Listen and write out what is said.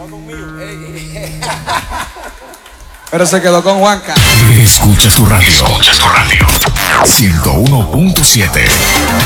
Pero se quedó con Juanca. Escuchas tu radio. 101.7.